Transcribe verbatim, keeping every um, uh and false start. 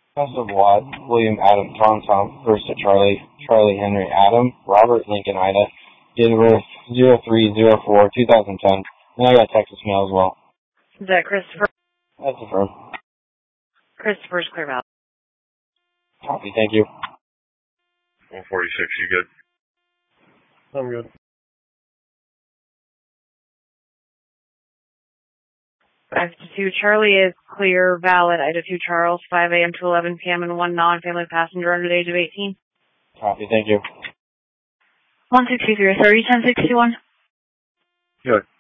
Joseph Watt, William Adam Tom Tom, first to Charlie, Charlie Henry Adam, Robert Lincoln Ida, date of birth zero three zero four two thousand ten, and I got Texas mail as well. Is that Christopher? That's the firm. Christopher's Clear Valley. Copy, thank you. one forty-six, you good? I'm good. five to two Charlie is clear, valid. Ida two Charles, five a.m. to eleven p.m. and one non-family passenger under the age of eighteen. Copy, thank you. one six two zero three, ten sixty-one. Good.